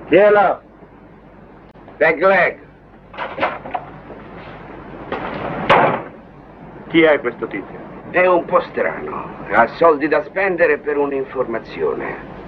Chi è là? Leg. Chi è questo tizio? È un po' strano. Ha soldi da spendere per un'informazione.